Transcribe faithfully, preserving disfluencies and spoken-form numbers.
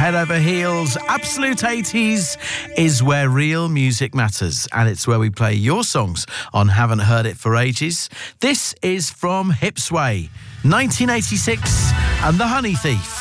head over heels. Absolute eighties is where real music matters, and it's where we play your songs on Haven't Heard It for Ages. This is from Hipsway, nineteen eighty-six, and The Honey Thief.